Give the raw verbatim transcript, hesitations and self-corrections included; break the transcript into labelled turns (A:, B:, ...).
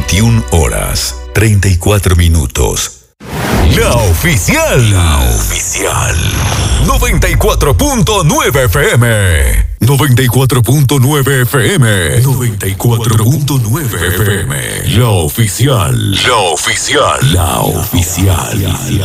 A: veintiuna horas, treinta y cuatro minutos. La oficial. La oficial. noventa y cuatro punto nueve F M. noventa y cuatro punto nueve F M. noventa y cuatro punto nueve F M. La oficial. La oficial. La oficial.